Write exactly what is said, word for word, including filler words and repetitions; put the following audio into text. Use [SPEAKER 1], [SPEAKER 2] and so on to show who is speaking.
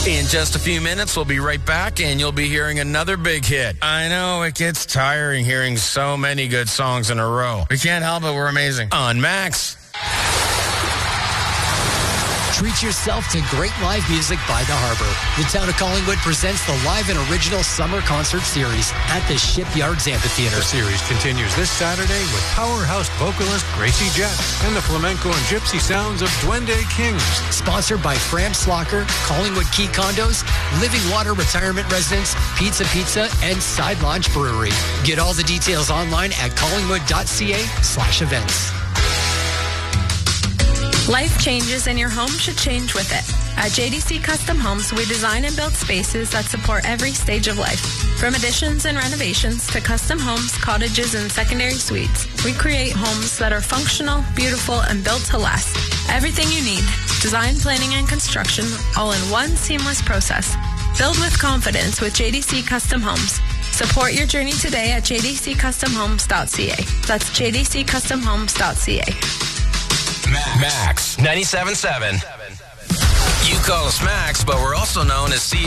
[SPEAKER 1] In just a few minutes, we'll be right back, and you'll be hearing another big hit. I know it gets tiring hearing so many good songs in a row. We can't help it. We're amazing. On Max.
[SPEAKER 2] Treat yourself to great live music by the Harbor. The town of Collingwood presents the live and original summer concert series at the Shipyards Amphitheater.
[SPEAKER 3] The series continues this Saturday with powerhouse vocalist Gracie Jett and the flamenco and gypsy sounds of Duende Kings.
[SPEAKER 2] Sponsored by Fram Slocker, Collingwood Key Condos, Living Water Retirement Residence, Pizza Pizza, and Side Launch Brewery. Get all the details online at collingwood.ca slash events.
[SPEAKER 4] Life changes and your home should change with it. At J D C Custom Homes, we design and build spaces that support every stage of life. From additions and renovations to custom homes, cottages, and secondary suites, we create homes that are functional, beautiful, and built to last. Everything you need, design, planning, and construction, all in one seamless process. Build with confidence with J D C Custom Homes. Support your journey today at j d c custom homes dot c a. That's j d c custom homes dot c a.
[SPEAKER 1] Max ninety-seven point seven. You call us Max, but we're also known as C